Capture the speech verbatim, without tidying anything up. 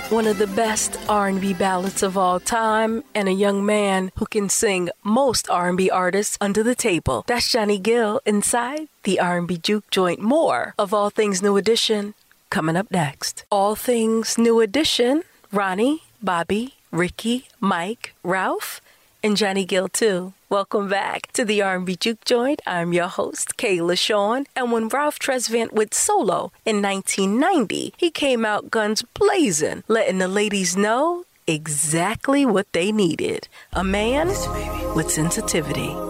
one of the best R and B ballads of all time, and a young man who can sing most R and B artists under the table. That's Johnny Gill inside the R and B Juke Joint. More of All Things New Edition coming up next. All Things New Edition, Ronnie, Bobby, Ricky, Mike, Ralph, and Johnny Gill too. Welcome back to the R and B Juke Joint. I'm your host, Kayla Sean. And when Ralph Tresvant went solo in nineteen ninety, he came out guns blazing, letting the ladies know exactly what they needed. A man with sensitivity.